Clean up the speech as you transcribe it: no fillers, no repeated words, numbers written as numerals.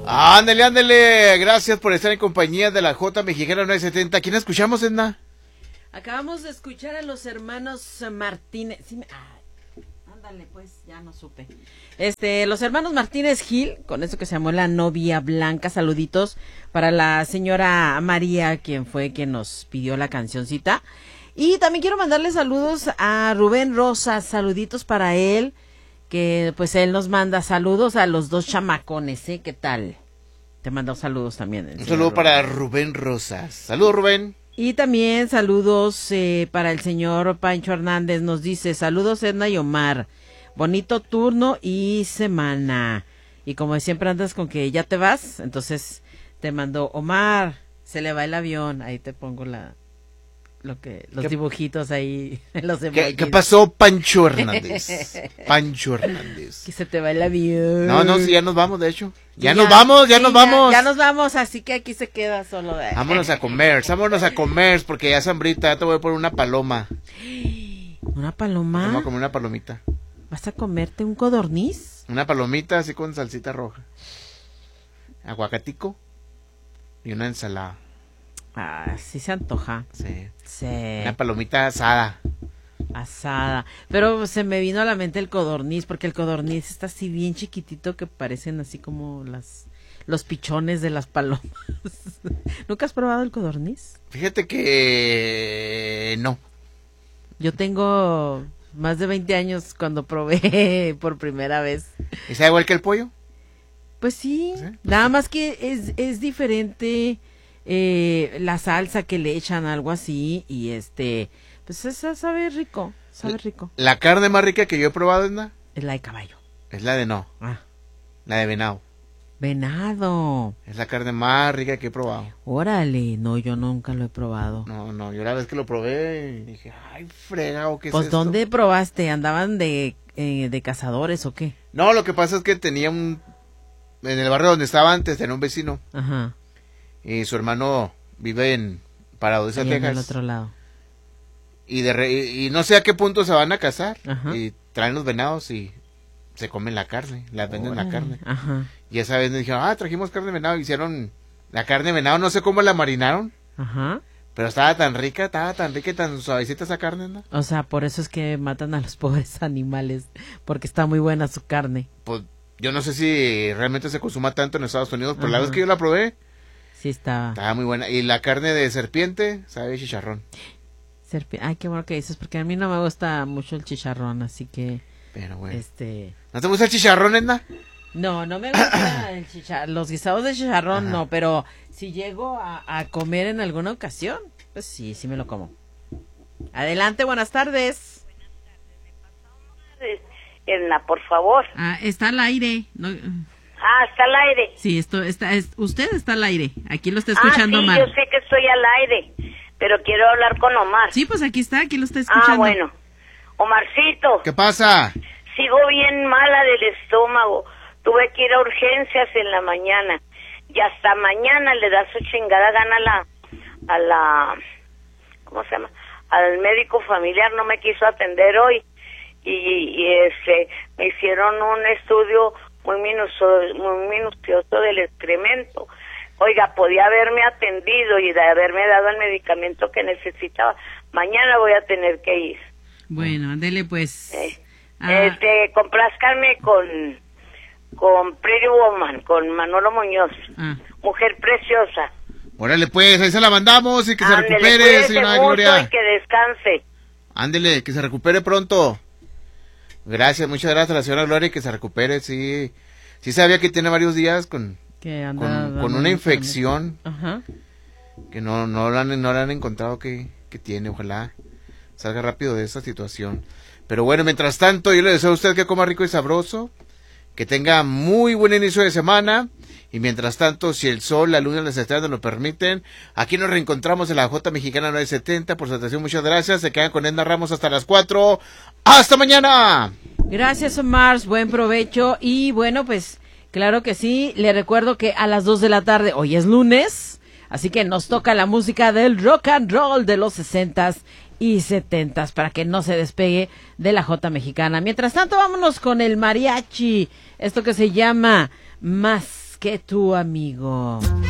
Ándale, ándale. Gracias por estar en compañía de la J Mexicana 970. ¿Quién escuchamos, Edna? Acabamos de escuchar a los hermanos Martínez. Sí, ándale, pues, ya no supe. Los hermanos Martínez Gil, con eso que se llamó La Novia Blanca. Saluditos para la señora María, quien nos pidió la cancioncita. Y también quiero mandarle saludos a Rubén Rosas, saluditos para él, que pues él nos manda saludos a los dos chamacones, ¿eh? ¿Qué tal? Te mando saludos también. Un saludo para Rubén Rosas. Saludos, Rubén. Y también saludos para el señor Pancho Hernández, nos dice, saludos Edna y Omar, bonito turno y semana. Y como siempre andas con que ya te vas, entonces te mando, Omar, se le va el avión, ahí te pongo los dibujitos ahí, los emojis. ¿Qué pasó, Pancho Hernández? Pancho Hernández. Que se te va el avión. No, sí, ya nos vamos, de hecho. Ya nos vamos. Ya nos vamos, así que aquí se queda solo. Vámonos a comer, porque ya es hambrita, ya te voy a poner una paloma. ¿Una paloma? Vamos a comer una palomita. ¿Vas a comerte un codorniz? Una palomita así con salsita roja. Aguacatico y una ensalada. Ah, sí se antoja. Sí. Una palomita asada. Pero se me vino a la mente el codorniz, porque el codorniz está así bien chiquitito que parecen así como los pichones de las palomas. ¿Nunca has probado el codorniz? Fíjate que no. Yo tengo más de 20 años cuando probé por primera vez. ¿Y sabe igual que el pollo? Pues sí, nada más que es diferente la salsa que le echan, algo así, y pues sabe rico, La carne más rica que yo he probado, Edna, es la de caballo. Es la de la de venado. Venado. Es la carne más rica que he probado. Órale, no, yo nunca lo he probado. No, yo la vez que lo probé dije, ay, fregado, ¿qué es pues esto? ¿Dónde probaste? ¿Andaban de cazadores o qué? No, lo que pasa es que tenía en el barrio donde estaba antes, tenía un vecino. Ajá. Y su hermano vive en Paradise, Texas. En el otro lado. Y no sé a qué punto se van a cazar. Ajá. Y traen los venados y se comen la carne, la venden la carne. Ajá. Y esa vez me dijeron, trajimos carne de venado. Hicieron la carne de venado, no sé cómo la marinaron. Ajá. Pero estaba tan rica y tan suavecita esa carne, ¿no? O sea, por eso es que matan a los pobres animales, porque está muy buena su carne. Pues yo no sé si realmente se consuma tanto en Estados Unidos, pero la vez que yo la probé, sí estaba muy buena. Y la carne de serpiente sabe chicharrón. Ay, qué bueno que dices, porque a mí no me gusta mucho el chicharrón, así que... Pero bueno. ¿No te gusta el chicharrón, Edna? No me gusta el chicharrón, los guisados de chicharrón. No, pero si llego a comer en alguna ocasión, pues sí me lo como. Adelante, buenas tardes. Edna, por favor. Está al aire. No... está al aire. Sí, usted está al aire. Aquí lo está escuchando sí, Omar. Yo sé que estoy al aire, pero quiero hablar con Omar. Sí, pues aquí lo está escuchando. Bueno. Omarcito. ¿Qué pasa? Sigo bien mala del estómago. Tuve que ir a urgencias en la mañana. Y hasta mañana le da su chingada gana a la ¿cómo se llama? Al médico familiar, no me quiso atender hoy. Y me hicieron un estudio muy minucioso del excremento. Oiga, podía haberme atendido y de haberme dado el medicamento que necesitaba. Mañana voy a tener que ir. Bueno, ándele pues. Complázcanme con Pretty Woman, con Manolo Muñoz. Mujer preciosa. Órale pues, ahí se la mandamos y que se recupere, señora Gloria. Y que descanse. Ándele, que se recupere pronto. Gracias, muchas gracias a la señora Gloria y que se recupere, sí sabía que tiene varios días con una infección. Ajá. Que no la han encontrado que tiene, ojalá salga rápido de esta situación. Pero bueno, mientras tanto, yo le deseo a usted que coma rico y sabroso, que tenga muy buen inicio de semana, y mientras tanto, si el sol, la luna, las estrellas nos lo permiten, aquí nos reencontramos en la J Mexicana 970. Por su atención, muchas gracias. Se quedan con Edna Ramos hasta las 4. ¡Hasta mañana! Gracias, Omar. Buen provecho. Y bueno, pues, claro que sí. Le recuerdo que a las 2 de la tarde, hoy es lunes, así que nos toca la música del rock and roll de los 60s y 70s para que no se despegue de la J Mexicana. Mientras tanto, vámonos con el mariachi. Esto que se llama Más que tú, amigo.